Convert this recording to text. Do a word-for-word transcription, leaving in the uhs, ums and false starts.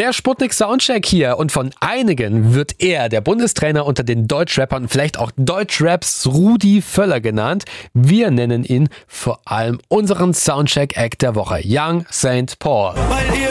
Der Sputnik Soundcheck hier und von einigen wird er, der Bundestrainer unter den Deutschrappern, vielleicht auch Deutschraps Rudi Völler genannt. Wir nennen ihn vor allem unseren Soundcheck-Act der Woche, Young Saint Paul. Weil ihr